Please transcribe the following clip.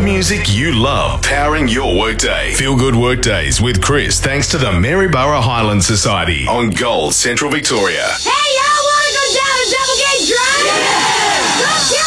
music you love, powering your workday. Feel Good Workdays with Chris, thanks to the Maryborough Highland Society on Gold, Central Victoria. Hey, y'all want to go down to Double Gate Drive? Yeah! Go